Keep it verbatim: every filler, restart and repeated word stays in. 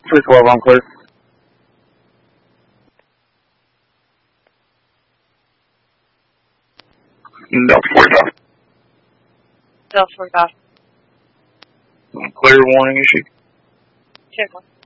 three twelve on clear. Delta forty-five. Delta forty-five. Clear warning issue. Check one.